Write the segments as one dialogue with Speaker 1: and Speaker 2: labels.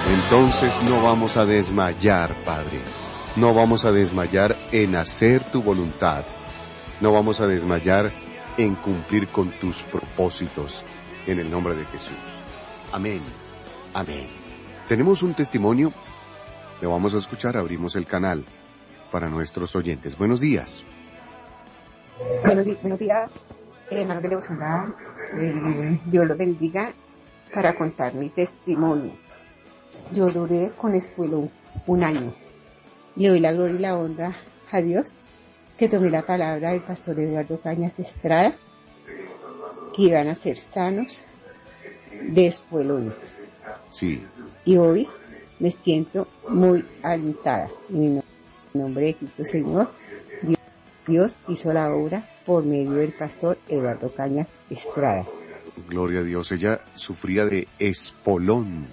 Speaker 1: Entonces no vamos a desmayar, Padre. No vamos a desmayar en hacer tu voluntad. No vamos a desmayar en cumplir con tus propósitos. En el nombre de Jesús. Amén. Amén. Tenemos un testimonio. Lo vamos a escuchar. Abrimos el canal para nuestros oyentes. Buenos días.
Speaker 2: Buenos días, hermanos de Devocional. Dios los bendiga para contar mi testimonio. Yo duré con Espuelo un año. Le doy la gloria y la honra a Dios que tomé la palabra del pastor Eduardo Cañas Estrada, que iban a ser sanos de espuelones.
Speaker 1: Sí.
Speaker 2: Y hoy me siento muy alentada. En el nombre de Cristo Señor, Dios hizo la obra por medio del pastor Eduardo Cañas Estrada.
Speaker 1: Gloria a Dios. Ella sufría de espolón.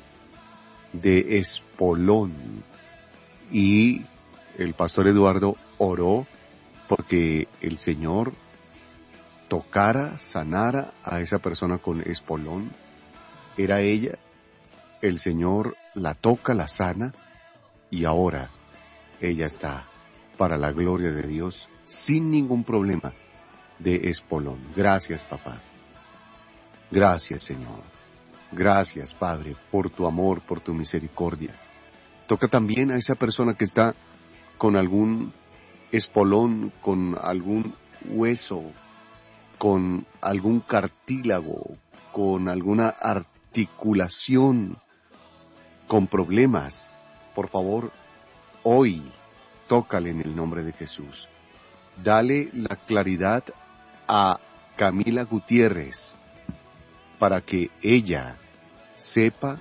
Speaker 1: Y el pastor Eduardo oró porque el Señor tocara, sanara a esa persona con espolón. Era ella, el Señor la toca, la sana, y ahora ella está, para la gloria de Dios, sin ningún problema de espolón. Gracias, papá. Gracias, Señor. Gracias, Padre, por tu amor, por tu misericordia. Toca también a esa persona que está con algún espolón, con algún hueso, con algún cartílago, con alguna articulación, con problemas. Por favor, hoy, tócale en el nombre de Jesús. Dale la claridad a Camila Gutiérrez para que ella sepa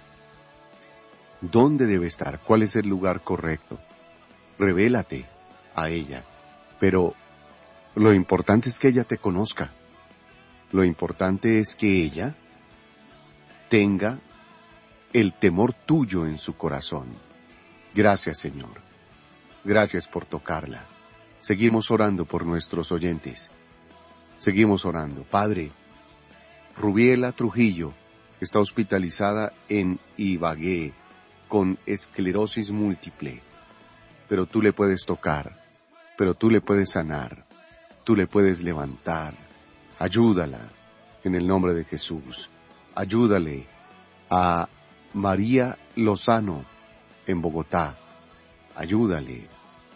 Speaker 1: dónde debe estar, cuál es el lugar correcto. Revélate a ella, pero lo importante es que ella te conozca. Lo importante es que ella tenga el temor tuyo en su corazón. Gracias, Señor. Gracias por tocarla. Seguimos orando por nuestros oyentes. Seguimos orando. Padre, Rubiela Trujillo está hospitalizada en Ibagué con esclerosis múltiple. Pero tú le puedes tocar, pero tú le puedes sanar, tú le puedes levantar. Ayúdala en el nombre de Jesús. Ayúdale a María Lozano en Bogotá. Ayúdale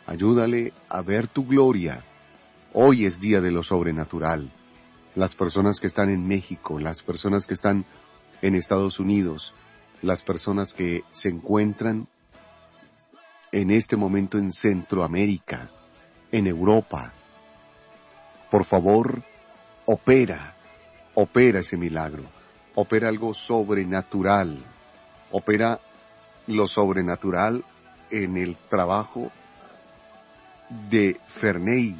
Speaker 1: a ver tu gloria. Hoy es día de lo sobrenatural. Las personas que están en México, las personas que están en Estados Unidos, las personas que se encuentran en este momento en Centroamérica, en Europa. Por favor, opera ese milagro, opera algo sobrenatural, opera lo sobrenatural en el trabajo de Ferney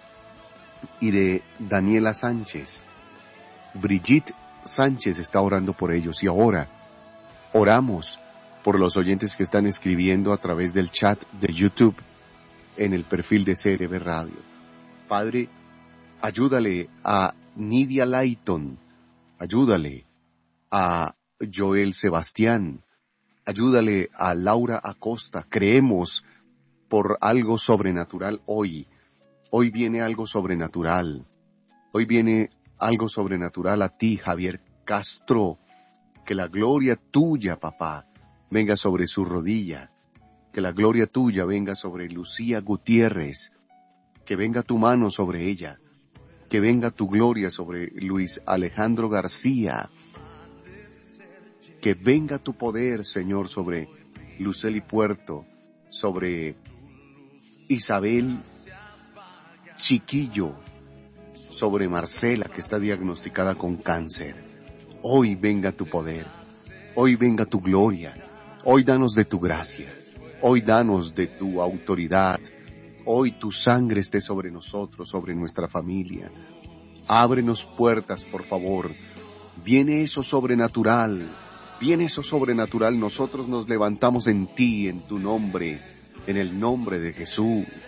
Speaker 1: y de Daniela Sánchez. Brigitte Sánchez está orando por ellos y ahora oramos por los oyentes que están escribiendo a través del chat de YouTube en el perfil de CRB Radio. Padre, ayúdale a Nidia Layton, ayúdale a Joel Sebastián, ayúdale a Laura Acosta. Creemos por algo sobrenatural hoy. Hoy viene algo sobrenatural. Hoy viene algo sobrenatural a ti, Javier Castro. Que la gloria tuya, papá, venga sobre su rodilla. Que la gloria tuya venga sobre Lucía Gutiérrez. Que venga tu mano sobre ella. Que venga tu gloria sobre Luis Alejandro García. Que venga tu poder, Señor, sobre Lucely Puerto, sobre Isabel Chiquillo, sobre Marcela, que está diagnosticada con cáncer. Hoy venga tu poder, hoy venga tu gloria, hoy danos de tu gracia, hoy danos de tu autoridad, hoy tu sangre esté sobre nosotros, sobre nuestra familia. Ábrenos puertas, por favor. Viene eso sobrenatural, nosotros nos levantamos en ti, en tu nombre, en el nombre de Jesús.